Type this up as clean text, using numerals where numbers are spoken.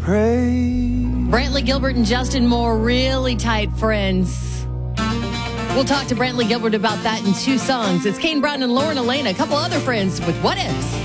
pray. Brantley Gilbert and Justin Moore, really tight friends. We'll talk to Brantley Gilbert about that in 2 songs. It's Kane Brown and Lauren Elena, a couple other friends with What Ifs.